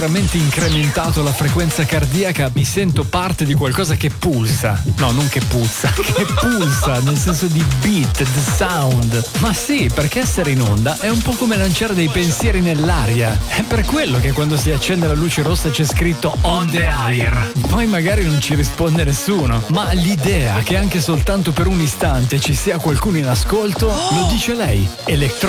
veramente incrementato la frequenza cardiaca, mi sento parte di qualcosa che pulsa. No, non che puzza, che pulsa, nel senso di beat, the sound. Ma sì, perché essere in onda è un po' come lanciare dei pensieri nell'aria. È per quello che quando si accende la luce rossa c'è scritto on the air. Poi magari non ci risponde nessuno, ma l'idea che anche soltanto per un istante ci sia qualcuno in ascolto, lo dice lei, Electro